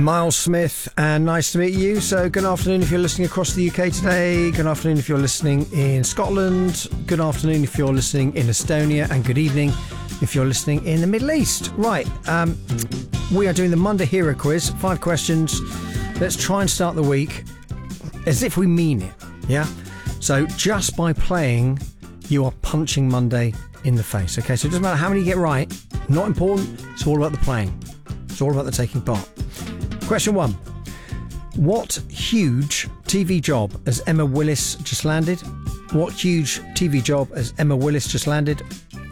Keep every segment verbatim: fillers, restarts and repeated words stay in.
Miles Smith, and nice to meet you. So good afternoon if you're listening across the U K today, good afternoon if you're listening in Scotland, good afternoon if you're listening in Estonia, and good evening if you're listening in the Middle East. Right, um, we are doing the Monday Hero Quiz, five questions. Let's try and start the week as if we mean it, yeah? So just by playing, you are punching Monday in the face, okay? So it doesn't matter how many you get right, not important, it's all about the playing. It's all about the taking part. Question one. What huge T V job has Emma Willis just landed? What huge T V job has Emma Willis just landed?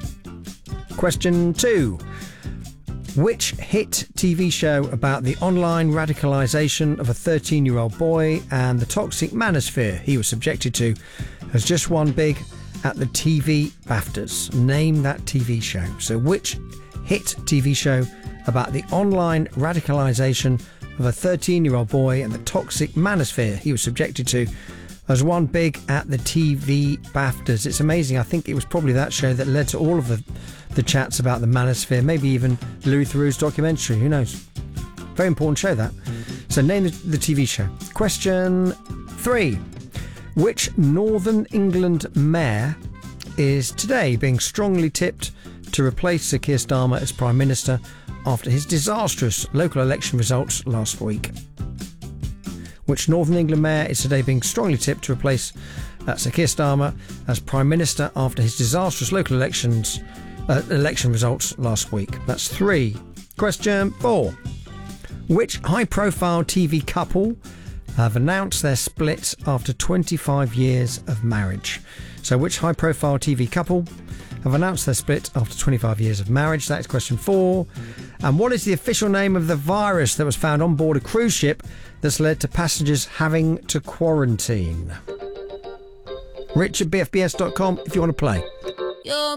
Question two. Which hit T V show about the online radicalisation of a thirteen-year-old boy and the toxic manosphere he was subjected to has just won big at the T V BAFTAs? Name that T V show. So which hit T V show about the online radicalisation of a thirteen-year-old boy and the toxic manosphere he was subjected to has won big at the T V BAFTAs? It's amazing. I think it was probably that show that led to all of the, the chats about the manosphere, maybe even Louis Theroux's documentary. Who knows? Very important show, that. So name the, the T V show. Question three. Which Northern England mayor is today being strongly tipped to replace Sir Keir Starmer as Prime Minister after his disastrous local election results last week? Which Northern England mayor is today being strongly tipped to replace uh, Sir Keir Starmer as Prime Minister after his disastrous local elections uh, election results last week? That's three. Question four. Which high-profile T V couple have announced their split after twenty-five years of marriage? So which high-profile T V couple have announced their split after twenty-five years of marriage? That's question four. And what is the official name of the virus that was found on board a cruise ship that's led to passengers having to quarantine? Rich at b f b s dot com if you want to play. Your